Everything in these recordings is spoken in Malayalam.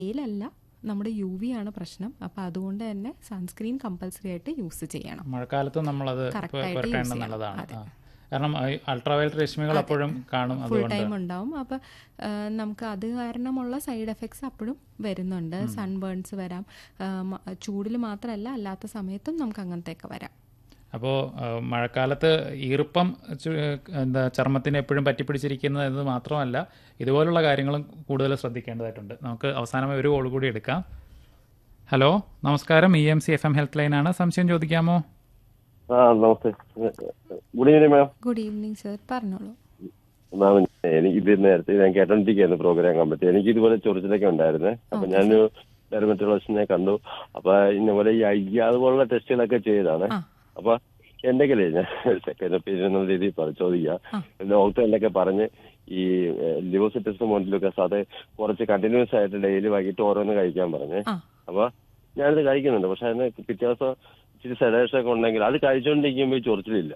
വെയിലല്ല, നമ്മുടെ യു വി ആണ് പ്രശ്നം. അപ്പോൾ അതുകൊണ്ട് തന്നെ സൺസ്ക്രീൻ കമ്പൽസറി ആയിട്ട് യൂസ് ചെയ്യണം. മഴക്കാലത്ത് നമ്മളത് കറക്റ്റായിട്ട് യൂസ് പുരട്ടേണ്ടത് ചെയ്യണം. നല്ലതാണ്. അതെ, കാരണം അൾട്രാവയലറ്റ് രശ്മികൾ അപ്പോഴും കാണും. ഫുൾ അതുകൊണ്ട് ടൈം ഉണ്ടാവും. അപ്പോൾ നമുക്ക് അത് കാരണമുള്ള സൈഡ് എഫക്ട്സ് അപ്പോഴും വരുന്നുണ്ട്. സൺബേൺസ് വരാം. ചൂടിൽ മാത്രമല്ല, അല്ലാത്ത സമയത്തും നമുക്ക് അങ്ങനത്തെയൊക്കെ വരാം. അപ്പോൾ മഴക്കാലത്ത് ഈർപ്പം ചർമ്മത്തിന് എപ്പോഴും പറ്റിപ്പിടിച്ചിരിക്കുന്നത് എന്ന് മാത്രമല്ല, ഇതുപോലുള്ള കാര്യങ്ങളും കൂടുതൽ ശ്രദ്ധിക്കേണ്ടതായിട്ടുണ്ട്. നമുക്ക് അവസാനമായി ഒരു കോൾ കൂടി എടുക്കാം. ഹലോ, നമസ്കാരം. EMC FM ഹെൽത്ത് ലൈനാണ്. സംശയം ചോദിക്കാമോ? നമസ്തേ. ഗുഡ് ഈവനിങ് മാം. ഗുഡ് ഈവനിങ് സർ, പറഞ്ഞോളൂ. മാം, എനിക്ക് ഇത് നേരത്തെ ഞാൻ കേട്ടോണ്ടിരിക്കുന്നു പ്രോഗ്രാം കമ്പറ്റി. എനിക്ക് ഇതുപോലെ ചൊറിച്ചിലൊക്കെ ഉണ്ടായിരുന്നേ. അപ്പൊ ഞാൻ ഡെർമറ്റോളജിസ്റ്റിനെ കണ്ടു. അപ്പൊ ഇന്നപോലെ ഈ IgE അതുപോലുള്ള ടെസ്റ്റുകളൊക്കെ ചെയ്താണ്. അപ്പൊ എന്തെങ്കിലും ഞാൻ സെക്കൻഡ് ഒപ്പീനിയൻ എന്നുള്ള രീതിയിൽ ചോദിക്കാം. ഡോക്ടർ എന്തൊക്കെ പറഞ്ഞ് ഈ ലിവോസിറ്റിസ് മോണ്ടിലൊക്കെ അത് കുറച്ച് കണ്ടിന്യൂസ് ആയിട്ട് ഡെയിലി വൈകിട്ട് ഓരോന്ന് കഴിക്കാൻ പറഞ്ഞേ. അപ്പൊ ഞാനിത് കഴിക്കുന്നുണ്ട്. പക്ഷെ അതിന് പിറ്റേ ദിവസം ഇച്ചിരി സെഡേഷൻ ഒക്കെ ഉണ്ടെങ്കിൽ അത് കഴിച്ചോണ്ടിരിക്കുമ്പോൾ ചൊറിച്ചിലില്ല.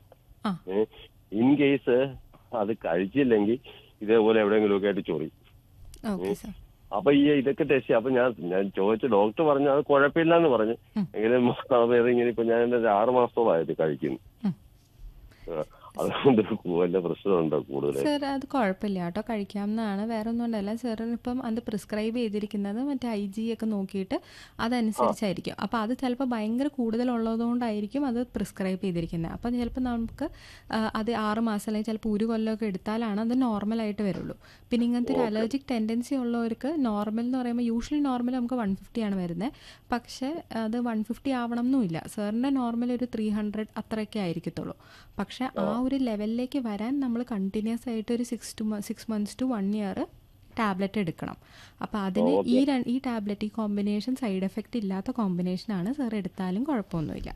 ഇൻ കേസ് അത് കഴിച്ചില്ലെങ്കിൽ ഇതേപോലെ എവിടെയെങ്കിലും ഒക്കെ ആയിട്ട് ചൊറി. അപ്പൊ ഇതൊക്കെ ടെസ്റ്റ് ചെയ്യാം. അപ്പൊ ഞാൻ ചോദിച്ച ഡോക്ടർ പറഞ്ഞു അത് കുഴപ്പമില്ലാന്ന് പറഞ്ഞു. എങ്കിലും ഇങ്ങനെ ഇപ്പൊ ഞാൻ 6 മാസത്തോളമായത് കഴിക്കുന്നു. അതുകൊണ്ട് വല്ല പ്രശ്നമുണ്ടോ കൂടുതൽ? സർ, അത് കുഴപ്പമില്ല കേട്ടോ, കഴിക്കാവുന്നതാണ്. വേറെ ഒന്നും ഉണ്ടല്ല. സാറിന് ഇപ്പം അത് പ്രിസ്ക്രൈബ് ചെയ്തിരിക്കുന്നത് മറ്റേ IgE ഒക്കെ നോക്കിയിട്ട് അതനുസരിച്ചായിരിക്കും. അപ്പോൾ അത് ചിലപ്പോൾ ഭയങ്കര കൂടുതലുള്ളതുകൊണ്ടായിരിക്കും അത് പ്രിസ്ക്രൈബ് ചെയ്തിരിക്കുന്നത്. അപ്പം ചിലപ്പോൾ നമുക്ക് അത് 6 മാസം അല്ലെങ്കിൽ ചിലപ്പോൾ 1 കൊല്ലമൊക്കെ എടുത്താലാണ് അത് നോർമലായിട്ട് വരുള്ളൂ. പിന്നെ ഇങ്ങനത്തെ ഒരു അലർജിക് ടെൻഡൻസി ഉള്ളവർക്ക് നോർമൽ എന്ന് പറയുമ്പോൾ യൂഷ്വലി നോർമൽ നമുക്ക് 150 ആണ് വരുന്നത്. പക്ഷേ അത് 150 ആവണം എന്നുമില്ല. സാറിൻ്റെ നോർമൽ ഒരു 300 അത്രയൊക്കെ ആയിരിക്കത്തുള്ളൂ. പക്ഷേ ആ ഒരു ലെവലിലേക്ക് വരാൻ നമ്മൾ കണ്ടിന്യൂസ് ആയിട്ട് ഒരു 6 months to 1 year ടാബ്ലറ്റ് എടുക്കണം. അപ്പോൾ അതിന് ഈ ടാബ്ലറ്റ്, ഈ കോമ്പിനേഷൻ സൈഡ് എഫക്റ്റ് ഇല്ലാത്ത കോമ്പിനേഷനാണ്. സാർ എടുത്താലും കുഴപ്പമൊന്നുമില്ല.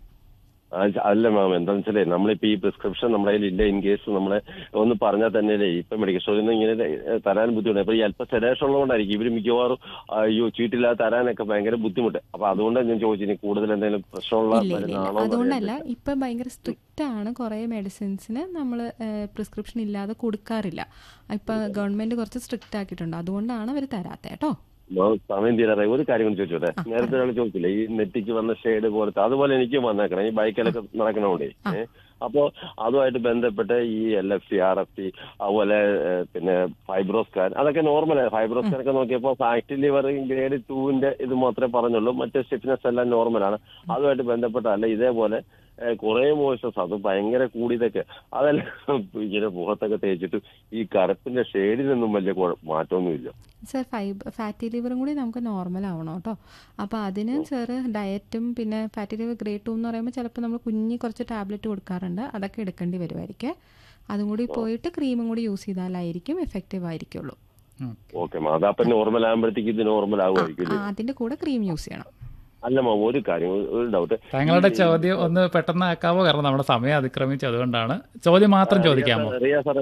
അല്ല മാം, എന്താണെന്ന് വെച്ചാലേ നമ്മളിപ്പോ ഈ പ്രിസ്ക്രിപ്ഷൻ നമ്മുടെ കയ്യിൽ ഇല്ല. ഇൻ കേസ് നമ്മളെ ഒന്ന് പറഞ്ഞാൽ തന്നെ ഇപ്പൊ മെഡിക്കൽ സ്റ്റോറിൽ നിന്ന് ഇങ്ങനെ തരാൻ ബുദ്ധിമുട്ട്. അപ്പൊ ഈ അല്പം സെഡേഷൻ ഉള്ളതുകൊണ്ടായിരിക്കും ഇവര് മിക്കവാറും ചീട്ടില്ലാതെ തരാനൊക്കെ ഭയങ്കര ബുദ്ധിമുട്ട്. അപ്പൊ അതുകൊണ്ടാണ് ഞാൻ ചോദിച്ചു കൂടുതൽ എന്തെങ്കിലും പ്രശ്നമുള്ള മരുന്നാണോ. അതുകൊണ്ടല്ല, ഇപ്പൊ ഭയങ്കര സ്ട്രിക്റ്റ് ആണ്. കുറെ മെഡിസിൻസിന് നമ്മൾ പ്രിസ്ക്രിപ്ഷൻ ഇല്ലാതെ കൊടുക്കാറില്ല. ഇപ്പൊ ഗവൺമെന്റ് കുറച്ച് സ്ട്രിക്റ്റ് ആക്കിയിട്ടുണ്ട്. അതുകൊണ്ടാണ് അവർ തരാത്ത കേട്ടോ. സമയം തീരാറായി. ഒരു കാര്യം കൊണ്ട് ചോദിച്ചോട്ടെ. നേരത്തെ ഒരാൾ ചോദിച്ചില്ലേ ഈ നെറ്റിക്ക് വന്ന ഷെയ്ഡ് പോലത്തെ, അതുപോലെ എനിക്കും വന്നേക്കണം. ഈ ബൈക്കിലൊക്കെ നടക്കണോണ്ടേ. അപ്പോ അതുമായിട്ട് ബന്ധപ്പെട്ട് ഈ LFT, RFT, അതുപോലെ പിന്നെ ഫൈബ്രോസ്കാൻ, അതൊക്കെ നോർമലാണ്. ഫൈബ്രോസ്കാൻ ഒക്കെ നോക്കിയപ്പോൾ ഫാറ്റി ലിവർ ഗ്രേഡ് 2 ഇത് മാത്രമേ പറഞ്ഞുള്ളൂ. മറ്റേ സ്റ്റിഫ്നെസ് എല്ലാം നോർമലാണ്. അതുമായിട്ട് ബന്ധപ്പെട്ടല്ല ഇതേപോലെ കുറെ മോയ്സ്ചർ അത് ഭയങ്കര കൂടിയതൊക്കെ അതെല്ലാം ഇങ്ങനെ മുഖത്തൊക്കെ തേച്ചിട്ട് ഈ കറുപ്പിന്റെ ഷെയ്ഡിനൊന്നും വലിയ മാറ്റമൊന്നുമില്ല. സർ, ഫാറ്റി ലിവറും കൂടി നമുക്ക് നോർമൽ ആവണം കേട്ടോ. അപ്പോൾ അതിന് സാറ് ഡയറ്റും പിന്നെ ഫാറ്റി ലിവർ ഗ്രേഡ് 2 എന്ന് പറയുമ്പോൾ ചിലപ്പോൾ നമ്മൾ കുറച്ച് ടാബ്ലറ്റ് കൊടുക്കാറുണ്ട്. അതൊക്കെ എടുക്കേണ്ടി വരുമായിരിക്കും. അതും കൂടി പോയിട്ട് ക്രീമും കൂടി യൂസ് ചെയ്താലായിരിക്കും എഫക്റ്റീവ് ആയിരിക്കുള്ളൂ. ഓക്കെ, അതപ്പം നോർമൽ ആകുമ്പോഴത്തേക്ക് ഇത് നോർമൽ ആവുമായിരിക്കും. അതിന്റെ കൂടെ ക്രീം യൂസ് ചെയ്യണം. അല്ല ഒരു കാര്യം, ഒരു ഡൗട്ട്. താങ്കളുടെ ചോദ്യം ഒന്ന് പെട്ടെന്ന് ആക്കാമോ? കാരണം നമ്മുടെ സമയം അതിക്രമിച്ചു, അതുകൊണ്ടാണ്. ചോദ്യം മാത്രം ചോദിക്കാമോ?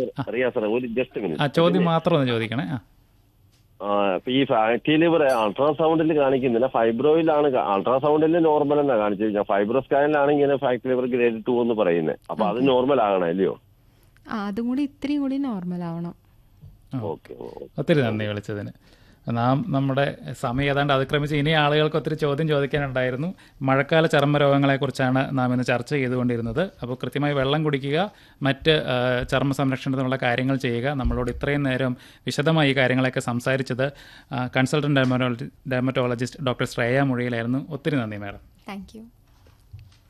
ചോദ്യം മാത്രം ഒന്ന് ചോദിക്കണേ. ഈ ഫാറ്റി ലിവർ അൾട്രാസൗണ്ടിൽ കാണിക്കുന്നില്ല, ഫൈബ്രോയിലാണ്. അൾട്രാസൗണ്ടിൽ നോർമൽ എന്നാ കാണിച്ചത്. ഫൈബ്രോ സ്കാനിലാണ് ഇങ്ങനെ ഫാറ്റി ലിവർ ഗ്രേഡ് 2 എന്ന് പറയുന്നത്. അപ്പൊ അത് നോർമൽ ആകണം അല്ലയോ? അതും കൂടി ഇത്രയും കൂടി നോർമൽ ആവണം. ഓക്കെ, ഒത്തിരി നന്ദി വിളിച്ചതിന്. നമ്മുടെ സമയം ഏതാണ്ട് അതിക്രമിച്ച് ഇനി ആളുകൾക്ക് ഒത്തിരി ചോദ്യം ചോദിക്കാനുണ്ടായിരുന്നു. മഴക്കാല ചർമ്മ രോഗങ്ങളെക്കുറിച്ചാണ് നാം ഇന്ന് ചർച്ച ചെയ്തുകൊണ്ടിരുന്നത്. അപ്പോൾ കൃത്യമായി വെള്ളം കുടിക്കുക, മറ്റ് ചർമ്മ സംരക്ഷണത്തിനുള്ള കാര്യങ്ങൾ ചെയ്യുക. നമ്മളോട് ഇത്രയും നേരം വിശദമായി ഈ കാര്യങ്ങളൊക്കെ സംസാരിച്ചത് കൺസൾട്ടന്റ് ഡെർമറ്റോളജിസ്റ്റ് ഡോക്ടർ ശ്രേയ മുഴിയിലായിരുന്നു. ഒത്തിരി നന്ദി മാഡം. Thank you.